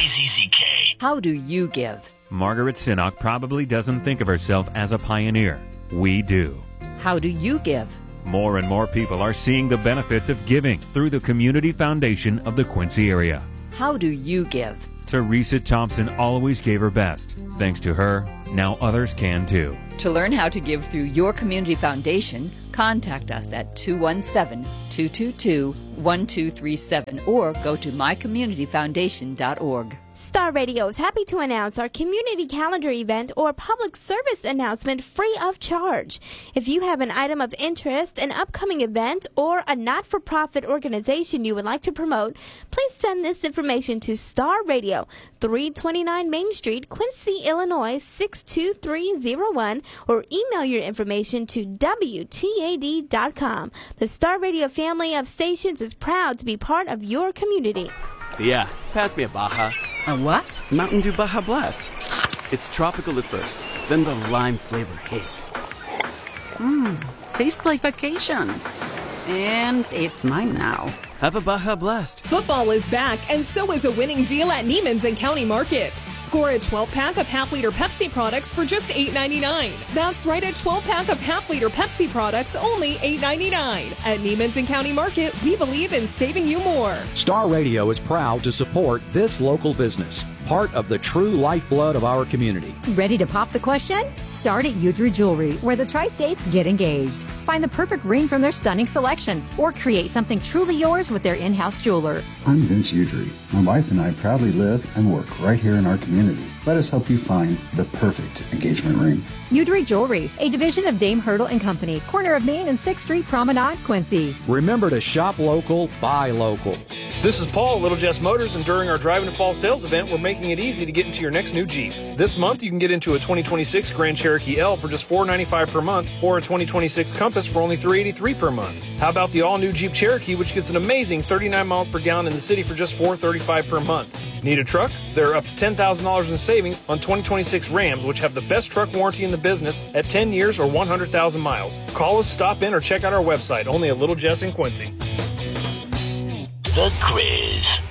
KZZK. How do you give? Margaret Sinnock probably doesn't think of herself as a pioneer. We do. How do you give? More and more people are seeing the benefits of giving through the Community Foundation of the Quincy area. How do you give? Teresa Thompson always gave her best. Thanks to her, now others can too. To learn how to give through your community foundation, contact us at 217-222-1237 or go to mycommunityfoundation.org. Star Radio is happy to announce our community calendar event or public service announcement free of charge. If you have an item of interest, an upcoming event, or a not-for-profit organization you would like to promote, please send this information to Star Radio, 329 Main Street, Quincy, Illinois, 62301, or email your information to WTAD.com. The Star Radio family of stations is proud to be part of your community. Yeah, pass me a Baja. A what? Mountain Dew Baja Blast. It's tropical at first, then the lime flavor hits. Tastes like vacation. And it's mine now. Have a Baja Blast. Football is back, and so is a winning deal at Neiman's and County Market. Score a 12-pack of half-liter Pepsi products for just $8.99. That's right, a 12-pack of half-liter Pepsi products, only $8.99. At Neiman's and County Market, we believe in saving you more. Star Radio is proud to support this local business, part of the true lifeblood of our community. Ready to pop the question? Start at Udry Jewelry, where the Tri-States get engaged. Find the perfect ring from their stunning selection, or create something truly yours with their in-house jeweler. I'm Vince Udry. My wife and I proudly live and work right here in our community. Let us help you find the perfect engagement ring. Udry Jewelry, a division of Dame Hurdle and Company, corner of Main and 6th Street Promenade, Quincy. Remember to shop local, buy local. This is Paul at Little Jess Motors, and during our Driving to Fall sales event, we're making it easy to get into your next new Jeep. This month, you can get into a 2026 Grand Cherokee L for just $495 per month, or a 2026 Compass for only $383 per month. How about the all-new Jeep Cherokee, which gets an amazing 39 miles per gallon in the city for just $435 per month? Need a truck? There are up to $10,000 in savings on 2026 Rams, which have the best truck warranty in the business at 10 years or 100,000 miles. Call us, stop in, or check out our website, only at Little Jess in Quincy. The Quiz.